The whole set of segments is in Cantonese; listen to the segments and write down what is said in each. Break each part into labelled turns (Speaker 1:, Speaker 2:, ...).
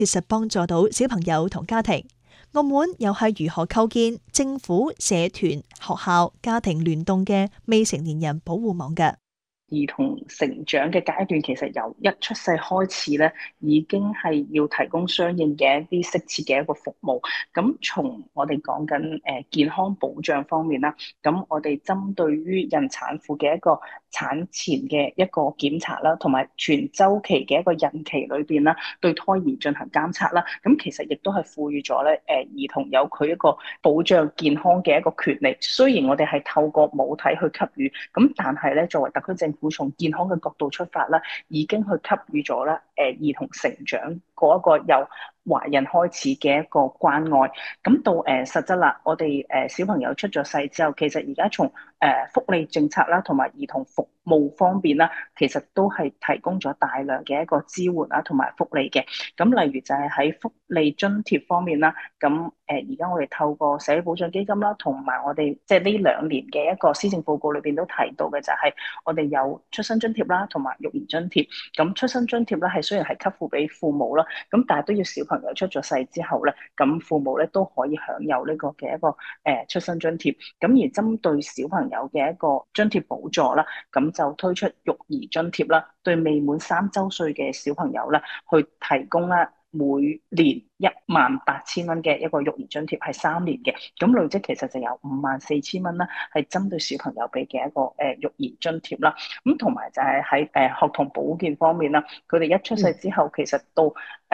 Speaker 1: 切實幫助到小朋友同家庭。澳門又係如何構建政府、社團、學校、家庭聯動嘅未成年人保護網嘅？
Speaker 2: 兒童成長嘅階段，其實由一出世開始咧，已經係要提供相應嘅一啲適切嘅一個服務。咁從我哋講緊健康保障方面啦，咁我哋針對於孕產婦嘅一個產前嘅一個檢查啦，同埋全週期嘅一個孕期裏邊啦，對胎兒進行監測啦。咁其實亦都係賦予咗咧兒童有佢一個保障健康嘅一個權利。雖然我哋係透過母體去給予，咁但係咧作為特區政府從健康嘅角度出發啦，已經去給予咗啦兒童成長嗰一個由懷孕開始嘅一個關愛。咁到實質啦，我哋小朋友出咗世之後，其實而家從福利政策啦，同埋兒童服務方面啦，其實都係提供咗大量嘅一個支援啦，同埋福利嘅。咁例如就係喺福利津貼方面啦，咁而家我哋透過社會保障基金啦，同埋我哋即係呢2年嘅一個施政報告裏邊都提到嘅就係我哋有出生津貼啦，同埋育兒津貼。咁出生津貼咧係雖然係給付俾父母啦，咁但係都要小朋友出咗世之後咧，咁父母咧都可以享有呢個嘅一個出生津貼。咁而針對小朋友嘅一個津貼補助啦，咁就推出育兒津貼啦，對未滿3週歲嘅小朋友啦，去提供啦每年18000蚊嘅一個育兒津貼，係3年嘅。咁累積其實就有54000蚊啦，係針對小朋友俾嘅一個育兒津貼啦。咁同埋就係喺學童保健方面啦，佢哋一出世之後，其實到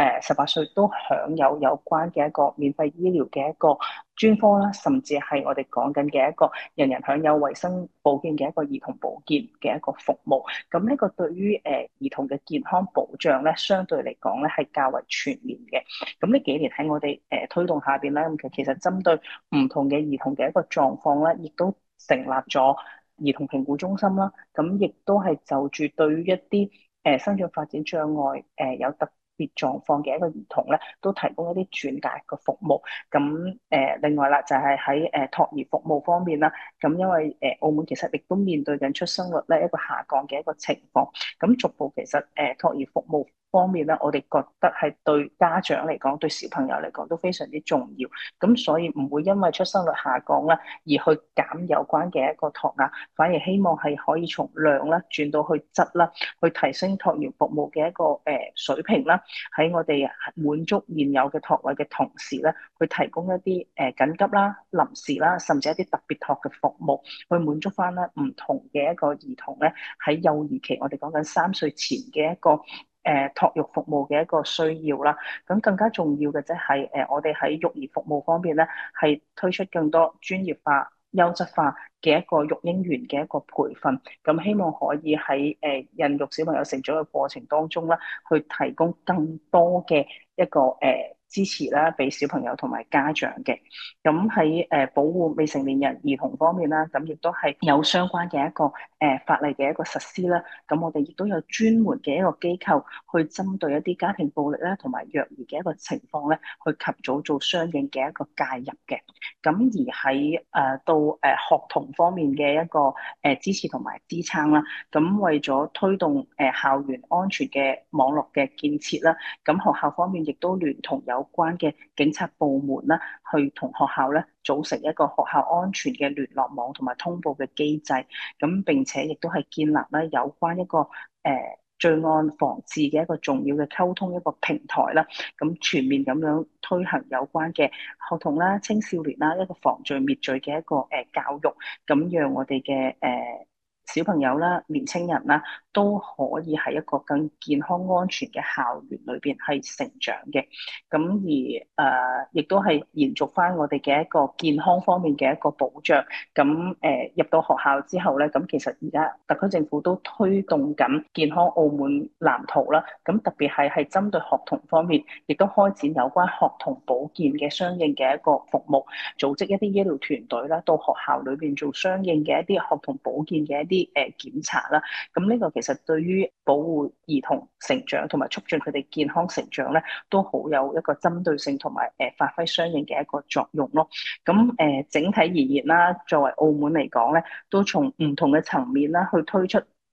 Speaker 2: 18歲都享有關嘅一個免費醫療嘅一個專科啦，甚至係我哋講緊嘅一個人人享有衞生保健嘅一個兒童保健嘅一個服務。咁呢個對於兒童嘅健康保障咧，相對嚟講咧係較為全面嘅。咁呢幾年喺我哋推動下邊咧，咁其實針對唔同嘅兒童嘅一個狀況咧，亦都成立咗兒童評估中心啦。咁亦都係就住對於一啲生長發展障礙有特別狀況嘅一個兒童咧，都提供一啲轉介嘅服務。咁另外啦，就係喺託兒服務方面啦。咁因為澳門其實亦都面對緊出生率咧一個下降嘅一個情況。咁逐步其實託兒服務方面咧，我哋覺得係對家長嚟講，對小朋友嚟講都非常之重要。咁所以唔會因為出生率下降啦，而去減有關嘅一個托額，反而希望係可以從量啦轉到去質啦，去提升托兒服務嘅一個水平啦。喺我哋滿足現有嘅托位嘅同時咧，去提供一啲緊急啦、臨時啦，甚至一啲特別托嘅服務，去滿足翻咧唔同嘅一個兒童咧喺幼兒期，我哋講緊3歲前嘅一個托育服務嘅一個需要啦。咁更加重要嘅即係我哋喺育兒服務方面咧，係推出更多專業化、優質化嘅一個育嬰員嘅一個培訓。咁希望可以喺孕育小朋友成長嘅過程當中啦，去提供更多嘅一個支持啦，俾小朋友同埋家長嘅。咁喺保護未成年人兒童方面啦，咁亦都係有相關嘅一個法例嘅一個實施啦。咁我哋亦都有專門嘅一個機構去針對一啲家庭暴力啦同埋虐兒嘅一個情況咧，去及早做相應嘅一個介入嘅。咁而喺到學童方面嘅一個支持同埋支撐啦，咁為咗推動校園安全嘅網絡嘅建設啦，咁學校方面亦都聯同有關嘅警察部門啦，去同學校咧組成一個學校安全嘅聯絡網同埋通報嘅機制。咁並且亦都係建立咧有關一個罪案防治嘅一個重要嘅溝通一個平台啦。咁全面咁樣推行有關嘅學童啦、青少年啦一個防罪滅罪嘅一個教育，咁讓我哋嘅小朋友啦、年青人啦，都可以喺一個更健康安全嘅校園裏邊係成長嘅。咁而亦都係延續翻我哋嘅一個健康方面嘅一個保障。咁入到學校之後咧，咁其實而家特區政府都推動緊健康澳門藍圖啦。咁特別係針對學童方面，亦都開展有關學童保健嘅相應嘅一個服務，組織一啲醫療團隊啦，到學校裏邊做相應嘅一啲學童保健嘅一啲檢查啦。咁呢個其實對於保護兒童成長同埋促進佢哋健康成長咧，都好有一個針對性同埋發揮相應嘅一個作用咯。咁整體而言啦，作為澳門嚟講咧，都從唔同嘅層面啦去推出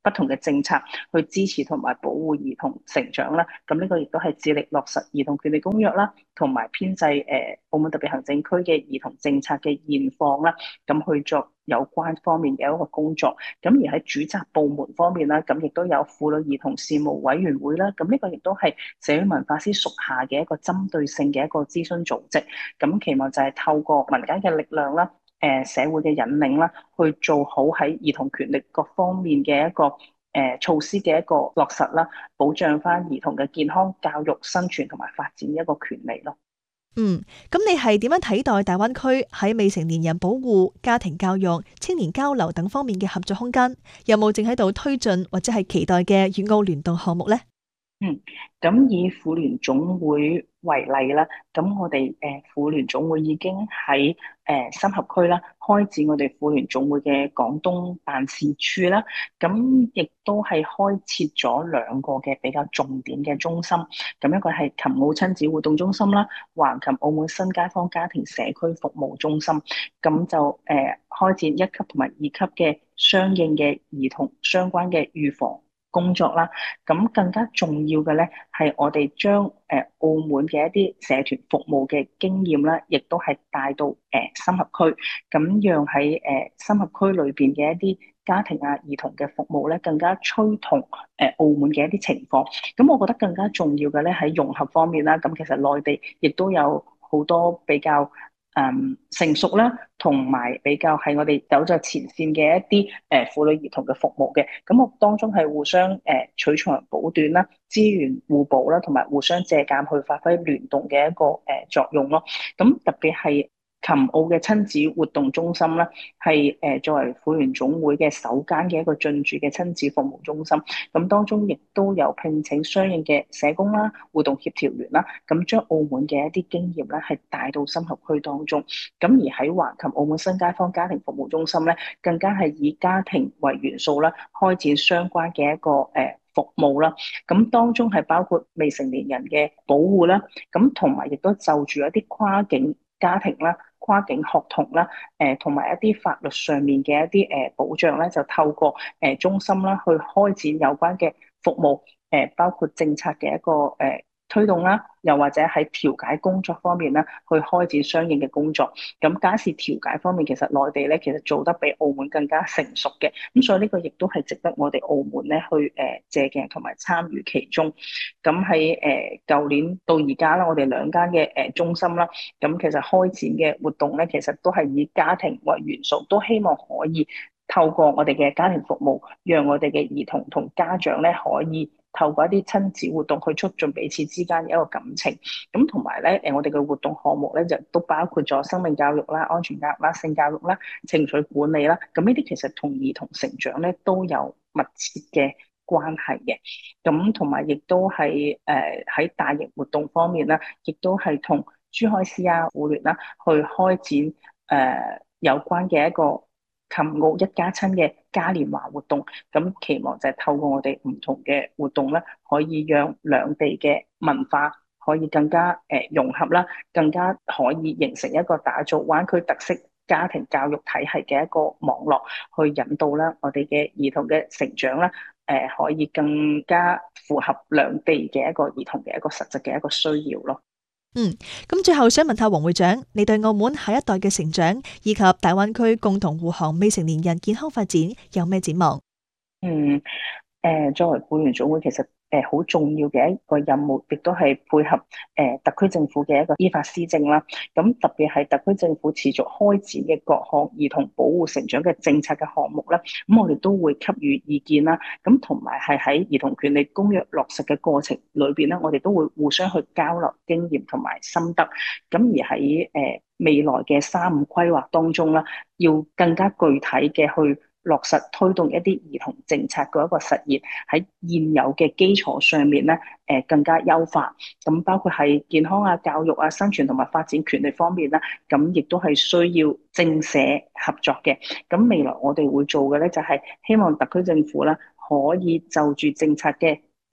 Speaker 2: 不同嘅政策去支持同埋保護兒童成長啦。咁呢個亦都係致力落實兒童權利公約啦，同埋編制澳門特別行政區嘅兒童政策嘅現況啦，咁去做有關方面嘅一個工作。咁而喺主責部門方面啦，咁亦都有婦女兒童事務委員會啦。咁呢個亦都係社會文化司屬下嘅一個針對性嘅一個諮詢組織。咁期望就係透過民間嘅力量啦，社會嘅引領啦，去做好喺兒童權利各方面嘅一個措施嘅一個落實啦，保障翻兒童嘅健康、教育、生存同埋發展一個權利咯。
Speaker 1: 咁你係點樣睇待大灣區喺未成年人保護、家庭教育、青年交流等方面嘅合作空間？有冇正喺度推進或者係期待嘅粵澳聯動項目呢？
Speaker 2: 咁以婦聯總會為例啦，咁我哋婦聯總會已經喺深合區啦，開展我哋婦聯總會嘅廣東辦事處啦，咁亦都係開設咗兩個嘅比較重點嘅中心，咁一個係琴澳親子活動中心啦，橫琴澳門新街坊家庭社區服務中心，咁就開展1級同埋2級嘅相應嘅兒童相關嘅預防工作啦。咁更加重要嘅咧，係我哋將澳門嘅一啲社團服務嘅經驗啦，亦都係帶到深合區，咁讓喺深合區裏邊嘅一啲家庭啊、兒童嘅服務咧，更加趨同澳門嘅一啲情況。咁我覺得更加重要嘅咧，喺融合方面啦，咁其實內地亦都有好多比較成熟啦，同埋比較係我哋走在前線嘅一啲婦女兒童嘅服務嘅，咁我當中係互相取長補短啦，資源互補啦，同埋互相借鑑去發揮聯動嘅一個作用咯。咁特別係琴澳嘅親子活動中心啦，係作為婦聯總會嘅首間嘅一個進駐嘅親子服務中心。咁當中亦都有聘請相應嘅社工啦、活動協調員啦，咁將澳門嘅一啲經驗咧係帶到深合區當中。咁而喺橫琴澳門新街坊家庭服務中心咧，更加係以家庭為元素啦，開展相關嘅一個服務啦。咁當中係包括未成年人嘅保護啦，咁同埋亦都就住一啲跨境家庭啦、跨境學童啦，同埋一啲法律上面嘅一啲保障咧，就透過中心啦去開展有關嘅服務，包括政策嘅一個推動啦，又或者喺調解工作方面咧，去開展相應嘅工作。咁家事調解方面，其實內地咧其實做得比澳門更加成熟嘅，咁所以呢個亦都係值得我哋澳門咧去借鏡同埋參與其中。咁喺舊年到而家啦，我哋兩間嘅中心啦，咁其實開展嘅活動咧，其實都係以家庭為元素，都希望可以透過我哋嘅家庭服務，讓我哋嘅兒童同家長咧可以透過一啲親子活動去促進彼此之間嘅一個感情。咁同埋咧，我哋嘅活動項目咧就都包括咗生命教育啦、安全教育啦、性教育啦、情緒管理啦。咁呢啲其實同兒童成長咧都有密切嘅關係嘅。咁同埋亦都係喺大型活動方面啦，亦都係同珠海市啊、婦聯啦去開展有關嘅一個琴澳一家親嘅嘉年華活動。咁期望就係透過我哋唔同嘅活動咧，可以讓兩地嘅文化可以更加融合啦，更加可以形成一個打造灣區特色家庭教育體系嘅一個網絡，去引導啦我哋嘅兒童嘅成長啦，可以更加符合兩地嘅一個兒童嘅一個實質嘅一個需要咯。
Speaker 1: 咁最後想問下黃會長，你對澳門下一代嘅成長以及大灣區共同護航未成年人健康發展有咩展望？
Speaker 2: 作為婦聯總會，其實好重要嘅一個任務，亦都係配合特區政府嘅一個依法施政啦。咁特別係特區政府持續開展嘅各項兒童保護成長嘅政策嘅項目啦，咁我哋都會給予意見啦。咁同埋係喺兒童權利公約落實嘅過程裏邊咧，我哋都會互相去交流經驗同埋心得。咁而喺未來嘅3、5規劃當中啦，要更加具體嘅去落實推動一啲兒童政策嘅一個實現，喺現有嘅基礎上面咧，更加優化。咁包括係健康啊、教育啊、生存同埋發展權利方面啦，咁亦都係需要政社合作嘅。咁未來我哋會做嘅咧，就係希望特區政府啦，可以就住政策嘅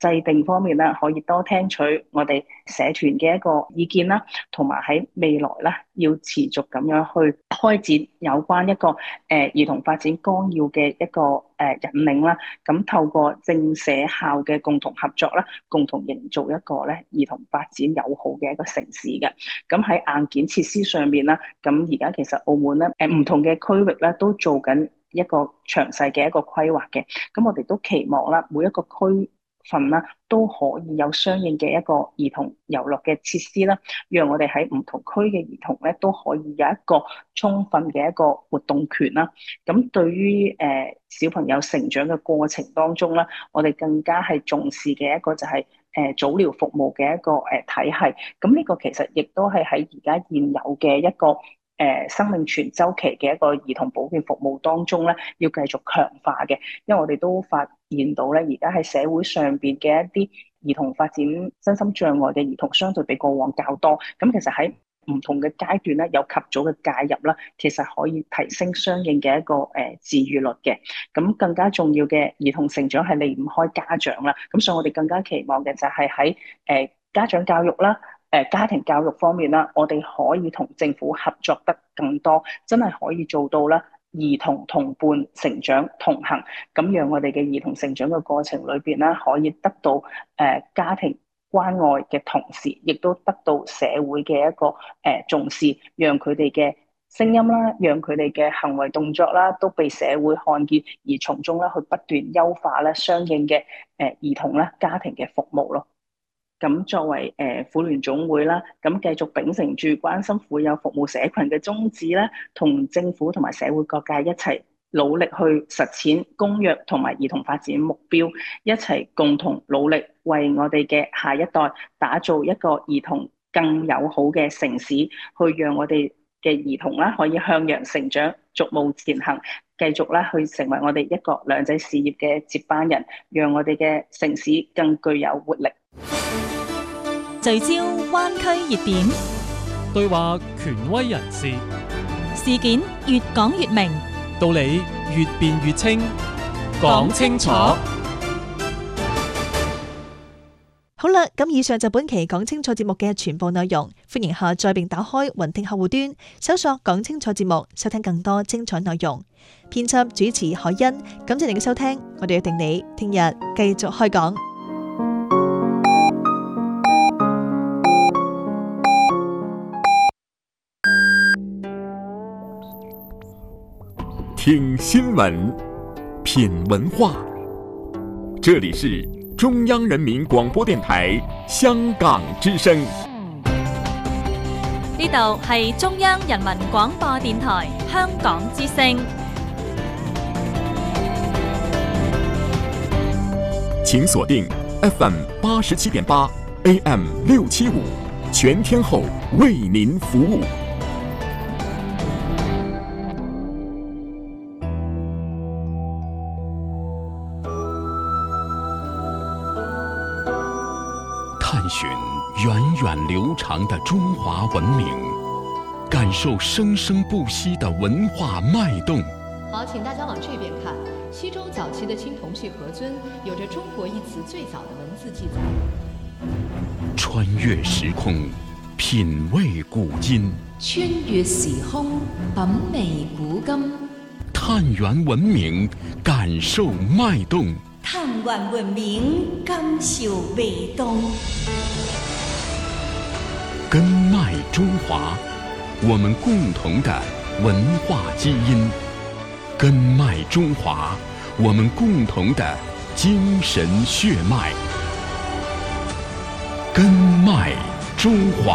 Speaker 2: 制定方面咧，可以多聽取我哋社團嘅一個意見啦，同埋喺未來咧要持續咁樣去開展有關一個兒童發展綱要嘅一個引領啦。咁透過政社校嘅共同合作啦，共同營造一個咧兒童發展友好嘅一個城市嘅。咁喺硬件設施上面啦，咁而家其實澳門咧唔同嘅區域咧都做緊一個詳細嘅一個規劃嘅。咁我哋都期望啦，每一個區份啦都可以有相應嘅一個兒童遊樂嘅設施啦，讓我哋喺唔同區嘅兒童咧都可以有一個充分嘅一個活動權啦。咁對於小朋友成長嘅過程當中啦，我哋更加係重視嘅一個就係早療服務嘅一個體系。咁呢個其實亦都係喺而家現有嘅一個生命全周期嘅一個兒童保健服務當中咧，要繼續強化嘅。因為我哋都發現到咧，而家喺社會上邊嘅一啲兒童發展身心障礙嘅兒童，相對比過往較多。咁其實喺唔同嘅階段咧，有及早嘅介入啦，其實可以提升相應嘅一個治癒率嘅。咁更加重要嘅兒童成長係離唔開家長啦。咁所以我哋更加期望嘅就係喺家長教育啦。家庭教育方面啦，我哋可以同政府合作得更多，真係可以做到啦，兒童同伴成長同行，咁讓我哋嘅兒童成長嘅過程裏邊啦，可以得到家庭關愛嘅同時，亦都得到社會嘅一個重視，讓佢哋嘅聲音啦，讓佢哋嘅行為動作啦，都被社會看見，而從中咧去不斷優化咧相應嘅兒童啦家庭嘅服務咯。咁作為婦聯總會啦，咁繼續秉承住關心婦幼服務社群嘅宗旨啦，同政府同埋社會各界一齊努力去實踐公約同埋兒童發展目標，一齊共同努力為我哋嘅下一代打造一個兒童更友好嘅城市，去讓我哋嘅兒童啦可以向陽成長，逐步前行，繼續啦去成為我哋一國兩制事業嘅接班人，讓我哋嘅城市更具有活力。
Speaker 3: 聚焦灣區熱點，
Speaker 4: 對話權威人士，
Speaker 3: 事件越講越明，
Speaker 4: 道理越辯越清，講清楚。
Speaker 1: 好啦，咁以上就本期講清楚節目嘅全部內容，歡迎下載並打開雲聽客戶端，搜索講清楚節目，收聽更多精彩內容。編輯主持海欣，感謝你嘅收聽，我哋約定你聽日繼續開講。
Speaker 5: 听新闻，品文化，这里是中央人民广播电台香港之声。
Speaker 3: 呢度係中央人民廣播電台香港之聲。
Speaker 5: 請鎖定 FM 87.8 AM 675，全天候為您服務。探尋源遠流長的中華文明，感受生生不息的文化脈動。
Speaker 6: 好，請大家往這邊看。西周早期的青銅器盒尊有着中國一詞最早的文字記載。
Speaker 5: 穿越時空，品味古今。
Speaker 6: 穿越時空，品味古今。
Speaker 5: 探源文明，感受脈動。
Speaker 7: 探源文明，感受脈動。
Speaker 5: 根脈中華，我們共同的文化基因。根脈中華，我們共同的精神血脈。根脈中華。